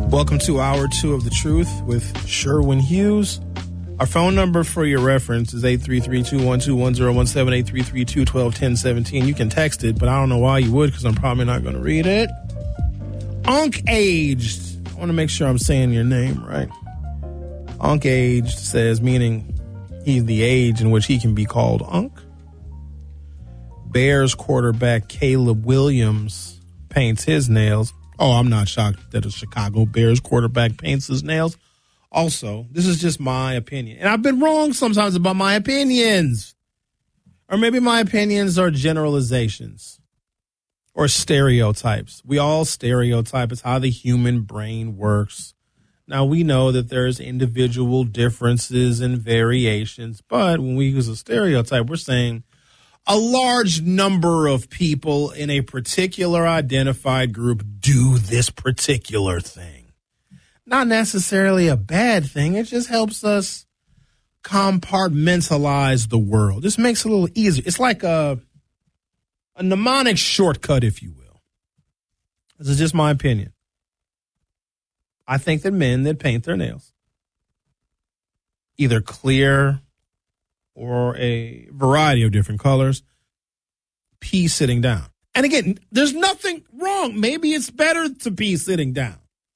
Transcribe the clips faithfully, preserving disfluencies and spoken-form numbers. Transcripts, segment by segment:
Welcome to Hour two of The Truth with Sherwin Hughes. Our phone number for your reference is eight three three, two one two, one zero one seven, eight three three, two one two, one zero one seven. You can text it, but I don't know why you would because I'm probably not going to read it. Unk Aged. I want to make sure I'm saying your name right. Unk Aged says, meaning he's the age in which he can be called Unk. Bears quarterback Caleb Williams paints his nails. Oh, I'm not shocked that a Chicago Bears quarterback paints his nails. Also, this is just my opinion. And I've been wrong sometimes about my opinions. Or maybe my opinions are generalizations or stereotypes. We all stereotype. It's how the human brain works. Now, we know that there's individual differences and variations, but when we use a stereotype, we're saying a large number of people in a particular identified group do this particular thing. Not necessarily a bad thing. It just helps us compartmentalize the world. This makes it a little easier. It's like a, a mnemonic shortcut, if you will. This is just my opinion. I think that men that paint their nails, either clear or a variety of different colors, pee sitting down. And again, there's nothing wrong. Maybe it's better to pee sitting down.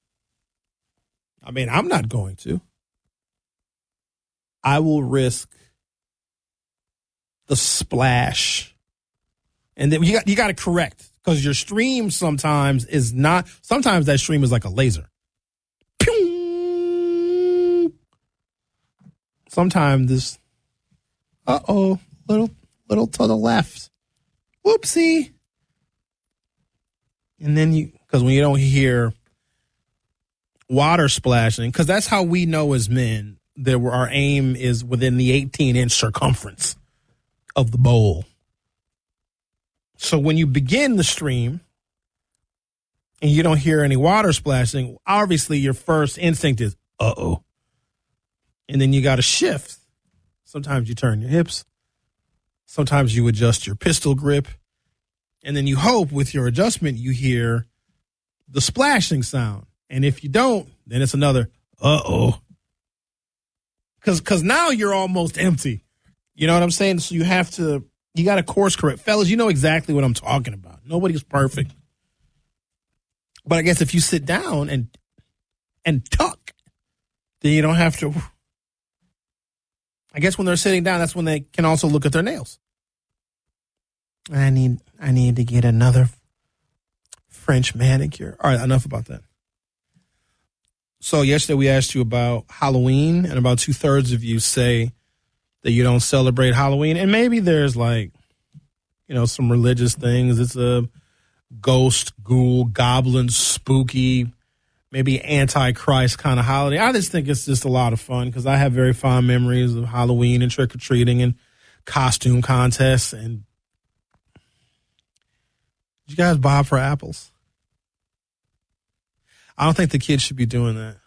I mean, I'm not going to. I will risk the splash. And then you got you got to correct, because your stream sometimes is not, sometimes that stream is like a laser. Pew! Sometimes this, uh-oh, little, little to the left. Whoopsie. And then you, because when you don't hear water splashing, because that's how we know as men that we're, our aim is within the eighteen inch circumference of the bowl. So when you begin the stream and you don't hear any water splashing, obviously your first instinct is, uh-oh. And then you got to shift. Sometimes you turn your hips. Sometimes you adjust your pistol grip. And then you hope with your adjustment you hear the splashing sound. And if you don't, then it's another, uh-oh. Because because now you're almost empty. You know what I'm saying? So you have to, you got to course correct. Fellas, you know exactly what I'm talking about. Nobody's perfect. But I guess if you sit down and and tuck, then you don't have to. I guess when they're sitting down, that's when they can also look at their nails. I need I need to get another French manicure. All right, enough about that. So yesterday we asked you about Halloween, and about two-thirds of you say that you don't celebrate Halloween. And maybe there's like, you know, some religious things. It's a ghost, ghoul, goblin, spooky, maybe antichrist kind of holiday. I just think it's just a lot of fun because I have very fond memories of Halloween and trick-or-treating and costume contests. And did you guys bob for apples? I don't think the kids should be doing that.